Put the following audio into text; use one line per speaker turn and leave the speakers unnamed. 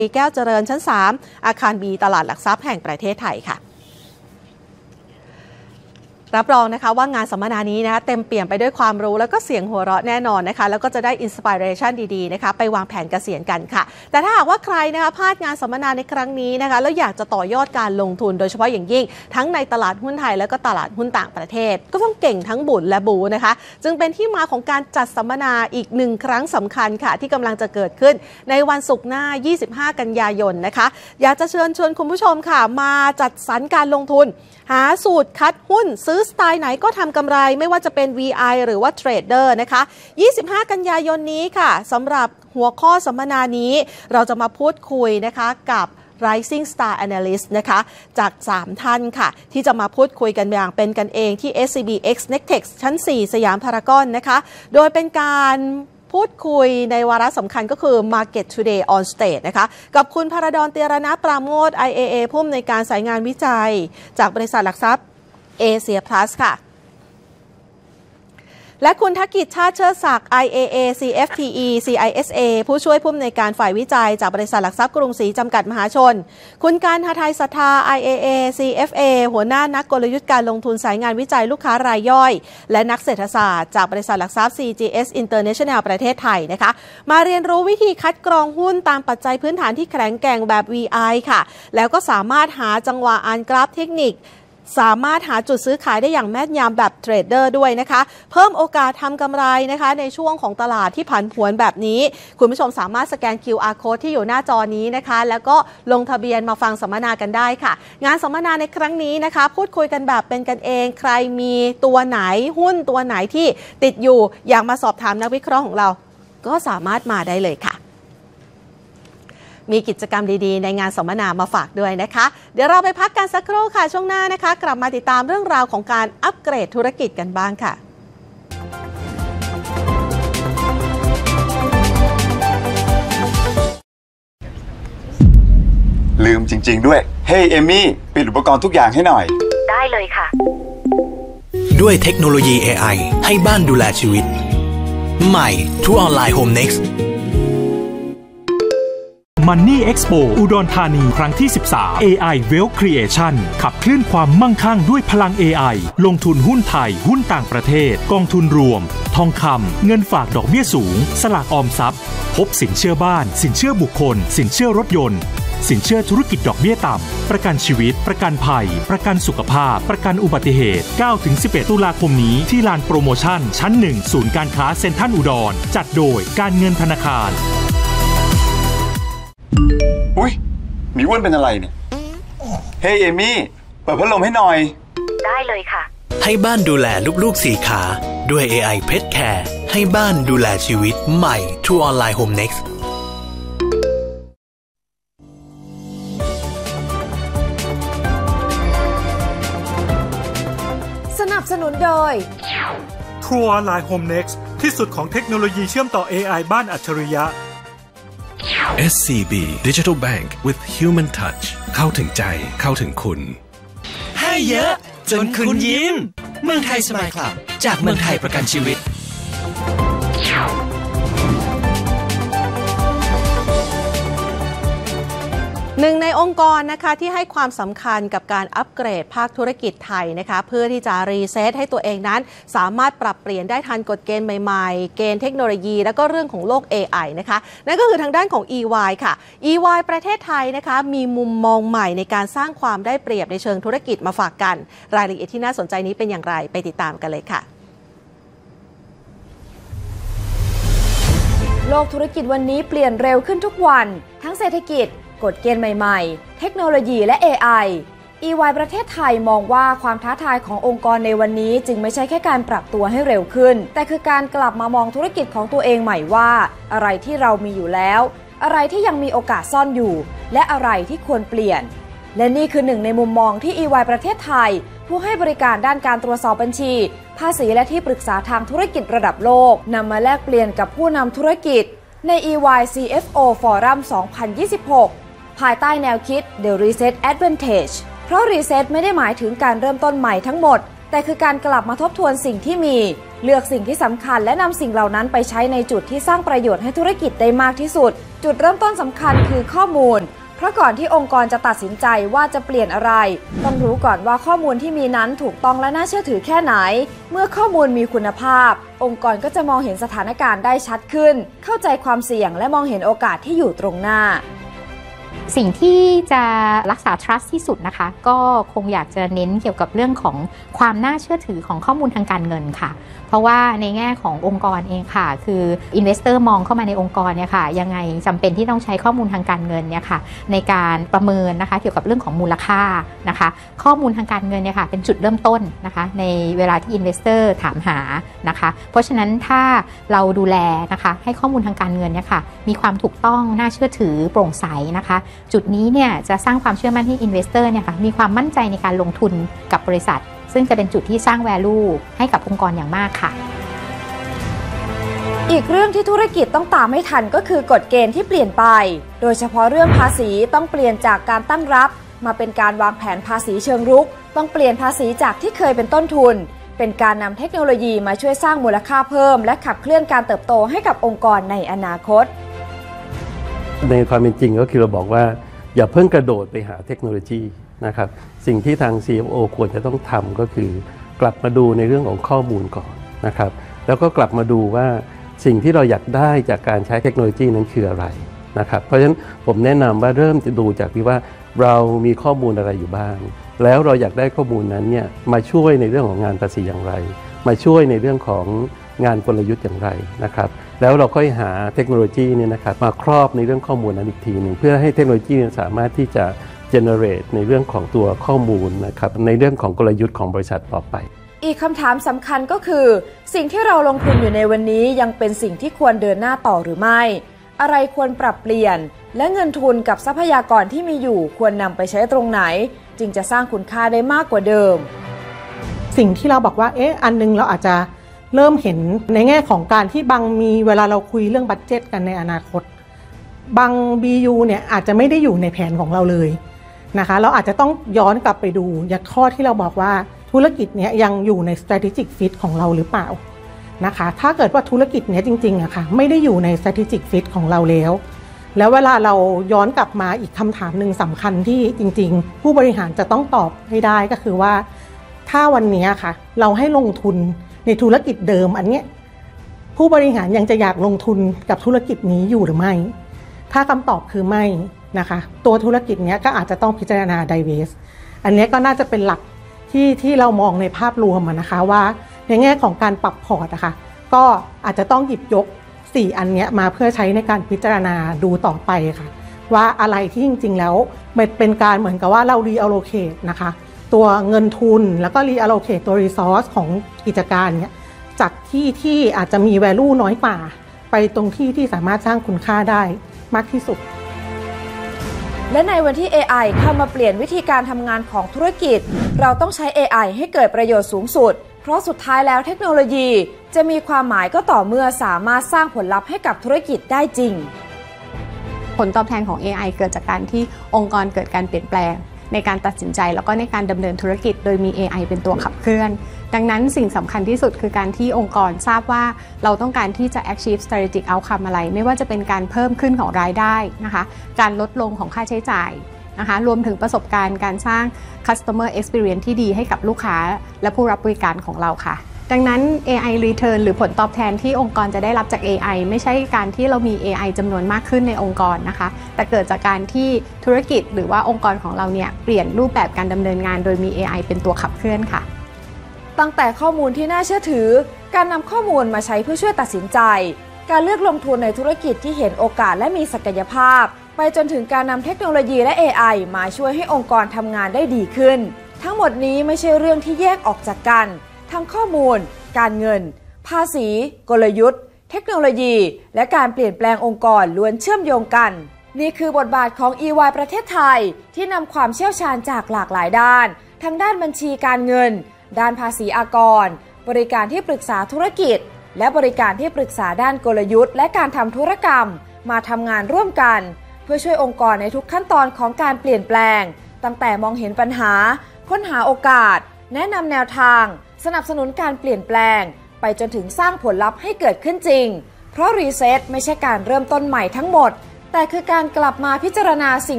แก้วเจริญชั้น3อาคาร B ตลาดหลักทรัพย์แห่งประเทศไทยค่ะรับรองนะคะว่างานสัมมนานี้นะคะเต็มเปี่ยมไปด้วยความรู้แล้วก็เสียงหัวเราะแน่นอนนะคะแล้วก็จะได้อินสปิเรชันดีๆนะคะไปวางแผนเกษียณกันค่ะแต่ถ้าหากว่าใครนะคะพลาดงานสัมมนาในครั้งนี้นะคะแล้วอยากจะต่อยอดการลงทุนโดยเฉพาะอย่างยิ่งทั้งในตลาดหุ้นไทยแล้วก็ตลาดหุ้นต่างประเทศก็ต้องเก่งทั้งบุญและบูนะคะจึงเป็นที่มาของการจัดสัมมนาอีก1ครั้งสำคัญค่ะที่กำลังจะเกิดขึ้นในวันศุกร์หน้า25กันยายนนะคะอยากจะเชิญชวนคุณผู้ชมค่ะมาจัดสรรการลงทุนหาสูตรคัดหุ้นซื้อสไตล์ไหนก็ทำกำไรไม่ว่าจะเป็น VI หรือว่าเทรดเดอร์นะคะ25กันยายนนี้ค่ะสำหรับหัวข้อสัมมนานี้เราจะมาพูดคุยนะคะกับ Rising Star Analyst นะคะจาก3ท่านค่ะที่จะมาพูดคุยกันอย่างเป็นกันเองที่ SCBX Nectex ชั้น4สยามพารากอนนะคะโดยเป็นการพูดคุยในวาระสำคัญก็คือ Market Today on Stage นะคะกับคุณพระดอนเตียรณปราโมท IAA ผู้อำนวยการสายงานวิจัยจากบริษัทหลักทรัพย์เอเชียพลัสค่ะและคุณธกิจชาติเชิดศักดิ์ IAA CFTE CISA ผู้ช่วยผู้อำนวยการฝ่ายวิจัยจากบริษัทหลักทรัพย์กรุงศรีจำกัดมหาชนคุณการหทัยศรัทธา IAA CFA หัวหน้านักกลยุทธ์การลงทุนสายงานวิจัยลูกค้ารายย่อยและนักเศรษฐศาสตร์จากบริษัทหลักทรัพย์ CGS International ประเทศไทยนะคะมาเรียนรู้วิธีคัดกรองหุ้นตามปัจจัยพื้นฐานที่แข็งแกร่งแบบ VI ค่ะแล้วก็สามารถหาจังหวะอ่านกราฟเทคนิคสามารถหาจุดซื้อขายได้อย่างแม่นยำแบบเทรดเดอร์ด้วยนะคะเพิ่มโอกาสทำกำไรนะคะในช่วงของตลาดที่ผันผวนแบบนี้คุณผู้ชมสามารถสแกน QR Code ที่อยู่หน้าจอนี้นะคะแล้วก็ลงทะเบียนมาฟังสัมมนากันได้ค่ะงานสัมมนาในครั้งนี้นะคะพูดคุยกันแบบเป็นกันเองใครมีตัวไหนหุ้นตัวไหนที่ติดอยู่อยากมาสอบถามนักวิเคราะห์ของเราก็สามารถมาได้เลยค่ะมีกิจกรรมดีๆในงานสัมมนามาฝากด้วยนะคะเดี๋ยวเราไปพักกันสักครู่ค่ะช่วงหน้านะคะกลับมาติดตามเรื่องราวของการอัปเกรดธุรกิจกันบ้างค่ะ
ลืมจริงๆด้วยเฮ้ยเอมี่ปิดอุปกรณ์ทุกอย่างให้หน่อย
ได้เลยค่ะ
ด้วยเทคโนโลยี AI ให้บ้านดูแลชีวิตใหม่ True Online Home Next
Money Expo อุดรธานีครั้งที่13 AI Wealth Creation ขับเคลื่อนความมั่งคั่งด้วยพลัง AI ลงทุนหุ้นไทยหุ้นต่างประเทศกองทุนรวมทองคำเงินฝากดอกเบี้ยสูงสลากออมทรัพย์พบสินเชื่อบ้านสินเชื่อบุคคลสินเชื่อรถยนต์สินเชื่อธุรกิจดอกเบี้ยต่ำประกันชีวิตประกันภัยประกันสุขภาพประกันอุบัติเหตุ 9-11 ตุลาคมนี้ที่ลานโปรโมชั่นชั้น1ศูนย์การค้าเซ็นทรัลอุดรจัดโดยการเงินธนาคาร
อุ๊ยมีอ้วนเป็นอะไรเนี่ยเฮ้ยเอมี่เปิดพัดลมให้หน่อย
ได้เลยค่ะ
ให้บ้านดูแลลูกๆ4ขาด้วย AI Pet Care ให้บ้านดูแลชีวิตใหม่ True Online Home Next
สนับสนุนโดย
True Online Home Next ที่สุดของเทคโนโลยีเชื่อมต่อ AI บ้านอัจฉริยะ
SCB Digital Bank with Human Touch เข้าถึงใจเข้าถึงคุณ
ให้เยอะจนคุณยิ้มเมืองไทยสมายคลับจากเมืองไทยประกันชีวิต
หนึ่งในองค์กรนะคะที่ให้ความสำคัญกับการอัปเกรดภาคธุรกิจไทยนะคะเพื่อที่จะรีเซ็ตให้ตัวเองนั้นสามารถปรับเปลี่ยนได้ทันกฎเกณฑ์ใหม่ๆเกณฑ์เทคโนโลยีและก็เรื่องของโลก AI นะคะนั่นก็คือทางด้านของ EY ค่ะ EY ประเทศไทยนะคะมีมุมมองใหม่ในการสร้างความได้เปรียบในเชิงธุรกิจมาฝากกันรายละเอียดที่น่าสนใจนี้เป็นอย่างไรไปติดตามกันเลยค่ะ
โลกธุรกิจวันนี้เปลี่ยนเร็วขึ้นทุกวันทั้งเศรษฐกิจกฎเกณฑ์ใหม่ๆเทคโนโลยีและ AI EY ประเทศไทยมองว่าความท้าทายขององค์กรในวันนี้จึงไม่ใช่แค่การปรับตัวให้เร็วขึ้นแต่คือการกลับมามองธุรกิจของตัวเองใหม่ว่าอะไรที่เรามีอยู่แล้วอะไรที่ยังมีโอกาสซ่อนอยู่และอะไรที่ควรเปลี่ยนและนี่คือหนึ่งในมุมมองที่ EY ประเทศไทยผู้ให้บริการด้านการตรวจสอบบัญชีภาษีและที่ปรึกษาทางธุรกิจระดับโลกนำมาแลกเปลี่ยนกับผู้นำธุรกิจใน EY CFO Forum 2026ภายใต้แนวคิด The Reset Advantage เพราะ Reset ไม่ได้หมายถึงการเริ่มต้นใหม่ทั้งหมดแต่คือการกลับมาทบทวนสิ่งที่มีเลือกสิ่งที่สำคัญและนำสิ่งเหล่านั้นไปใช้ในจุดที่สร้างประโยชน์ให้ธุรกิจได้มากที่สุดจุดเริ่มต้นสำคัญคือข้อมูลเพราะก่อนที่องค์กรจะตัดสินใจว่าจะเปลี่ยนอะไรต้องรู้ก่อนว่าข้อมูลที่มีนั้นถูกต้องและน่าเชื่อถือแค่ไหนเมื่อข้อมูลมีคุณภาพองค์กรก็จะมองเห็นสถานการณ์ได้ชัดขึ้นเข้าใจความเสี่ยงและมองเห็นโอกาสที่อยู่ตรงหน้า
สิ่งที่จะรักษา trust ที่สุดนะคะก็คงอยากจะเน้นเกี่ยวกับเรื่องของความน่าเชื่อถือของข้อมูลทางการเงินค่ะเพราะว่าในแง่ขององค์กรเองค่ะคือ investor มองเข้ามาในองค์กรเนี่ยค่ะยังไงจำเป็นที่ต้องใช้ข้อมูลทางการเงินเนี่ยค่ะในการประเมินนะคะเกี่ยวกับเรื่องของมูลค่านะคะข้อมูลทางการเงินเนี่ยค่ะเป็นจุดเริ่มต้นนะคะในเวลาที่ investor ถามหานะคะเพราะฉะนั้นถ้าเราดูแลนะคะให้ข้อมูลทางการเงินเนี่ยค่ะมีความถูกต้องน่าเชื่อถือโปร่งใสนะคะจุดนี้เนี่ยจะสร้างความเชื่อมั่นให้ investor เนี่ยค่ะมีความมั่นใจในการลงทุนกับบริษัทซึ่งจะเป็นจุดที่สร้าง value ให้กับองค์กรอย่างมากค่ะ
อีกเรื่องที่ธุรกิจต้องตามให้ทันก็คือกฎเกณฑ์ที่เปลี่ยนไปโดยเฉพาะเรื่องภาษีต้องเปลี่ยนจากการตั้งรับมาเป็นการวางแผนภาษีเชิงรุกต้องเปลี่ยนภาษีจากที่เคยเป็นต้นทุนเป็นการนำเทคโนโลยีมาช่วยสร้างมูลค่าเพิ่มและขับเคลื่อนการเติบโตให้กับองค์กรในอนาคต
ในความเป็นจริงก็คือเราบอกว่าอย่าเพิ่งกระโดดไปหาเทคโนโลยีนะครับสิ่งที่ทาง CFO ควรจะต้องทำก็คือกลับมาดูในเรื่องของข้อมูลก่อนนะครับแล้วก็กลับมาดูว่าสิ่งที่เราอยากได้จากการใช้เทคโนโลยีนั้นคืออะไรนะครับเพราะฉะนั้นผมแนะนำว่าเริ่มจะดูจากที่ว่าเรามีข้อมูลอะไรอยู่บ้างแล้วเราอยากได้ข้อมูลนั้นเนี่ยมาช่วยในเรื่องของงานภาษีอย่างไรมาช่วยในเรื่องของงานกลยุทธ์อย่างไรนะครับแล้วเราค่อยหาเทคโนโลยีเนี่ยนะครับมาครอบในเรื่องข้อมูลนั้นอีกทีหนึ่งเพื่อให้เทคโนโลยีสามารถที่จะgenerate ในเรื่องของตัวข้อมูลนะครับในเรื่องของกลยุทธ์ของบริษัทต่อไป
อีกคำถามสำคัญก็คือสิ่งที่เราลงทุนอยู่ในวันนี้ยังเป็นสิ่งที่ควรเดินหน้าต่อหรือไม่อะไรควรปรับเปลี่ยนและเงินทุนกับทรัพยากรที่มีอยู่ควรนำไปใช้ตรงไหนจึงจะสร้างคุณค่าได้มากกว่าเดิม
สิ่งที่เราบอกว่าอันนึงเราอาจจะเริ่มเห็นในแง่ของการที่บางมีเวลาเราคุยเรื่องบัดเจ็ตกันในอนาคตบาง BU เนี่ยอาจจะไม่ได้อยู่ในแผนของเราเลยนะคะเราอาจจะต้องย้อนกลับไปดูอย่างข้อที่เราบอกว่าธุรกิจเนี้ยยังอยู่ใน strategic fit ของเราหรือเปล่านะคะถ้าเกิดว่าธุรกิจเนี้ยจริงๆอะค่ะไม่ได้อยู่ใน strategic fit ของเราแล้วเวลาเราย้อนกลับมาอีกคำถามหนึ่งสำคัญที่จริงๆผู้บริหารจะต้องตอบให้ได้ก็คือว่าถ้าวันนี้ค่ะเราให้ลงทุนในธุรกิจเดิมอันเนี้ยผู้บริหารยังจะอยากลงทุนกับธุรกิจนี้อยู่หรือไม่ถ้าคำตอบคือไม่นะคะตัวธุรกิจเนี้ยก็อาจจะต้องพิจารณา divest อันนี้ก็น่าจะเป็นหลักที่เรามองในภาพรวมนะคะว่าในแง่ของการปรับพอร์ตนะคะก็อาจจะต้องหยิบยก4อันนี้มาเพื่อใช้ในการพิจารณาดูต่อไปค่ะว่าอะไรที่จริงๆแล้วมันเป็นการเหมือนกับว่าเรา reallocate นะคะตัวเงินทุนแล้วก็ reallocate ตัว resource ของกิจการเนี้ยจากที่อาจจะมี value น้อยกว่าไปตรงที่สามารถสร้างคุณค่าได้มากที่สุด
และในวันที่ AI เข้ามาเปลี่ยนวิธีการทำงานของธุรกิจเราต้องใช้ AI ให้เกิดประโยชน์สูงสุดเพราะสุดท้ายแล้วเทคโนโลยีจะมีความหมายก็ต่อเมื่อสามารถสร้างผลลัพธ์ให้กับธุรกิจได้จริง
ผลตอบแทนของ AI เกิดจากการที่องค์กรเกิดการเปลี่ยนแปลงในการตัดสินใจแล้วก็ในการดำเนินธุรกิจโดยมี AI เป็นตัวขับเคลื่อนดังนั้นสิ่งสำคัญที่สุดคือการที่องค์กรทราบว่าเราต้องการที่จะ achieve strategic outcome อะไรไม่ว่าจะเป็นการเพิ่มขึ้นของรายได้นะคะการลดลงของค่าใช้จ่ายนะคะรวมถึงประสบการณ์การสร้าง customer experience ที่ดีให้กับลูกค้าและผู้รับบริการของเราค่ะดังนั้น AI return หรือผลตอบแทนที่องค์กรจะได้รับจาก AI ไม่ใช่การที่เรามี AI จำนวนมากขึ้นในองค์กรนะคะแต่เกิดจากการที่ธุรกิจหรือว่าองค์กรของเราเนี่ยเปลี่ยนรูปแบบการดำเนินงานโดยมี AI เป็นตัวขับเคลื่อนค่ะ
ตั้งแต่ข้อมูลที่น่าเชื่อถือการนำข้อมูลมาใช้เพื่อช่วยตัดสินใจการเลือกลงทุนในธุรกิจที่เห็นโอกาสและมีศักยภาพไปจนถึงการนำเทคโนโลยีและ AI มาช่วยให้องค์กรทำงานได้ดีขึ้นทั้งหมดนี้ไม่ใช่เรื่องที่แยกออกจากกันทั้งข้อมูลการเงินภาษีกลยุทธ์เทคโนโลยีและการเปลี่ยนแปลงองค์กรล้วนเชื่อมโยงกันนี่คือบทบาทของ EY ประเทศไทยที่นำความเชี่ยวชาญจากหลากหลายด้านทั้งด้านบัญชีการเงินด้านภาษีอากรบริการที่ปรึกษาธุรกิจและบริการที่ปรึกษาด้านกลยุทธ์และการทำธุรกรรมมาทำงานร่วมกันเพื่อช่วยองค์กรในทุกขั้นตอนของการเปลี่ยนแปลงตั้งแต่มองเห็นปัญหาค้นหาโอกาสแนะนำแนวทางสนับสนุนการเปลี่ยนแปลงไปจนถึงสร้างผลลัพธ์ให้เกิดขึ้นจริงเพราะรีเซ็ตไม่ใช่การเริ่มต้นใหม่ทั้งหมดแต่คือการกลับมาพิจารณาสิ่ง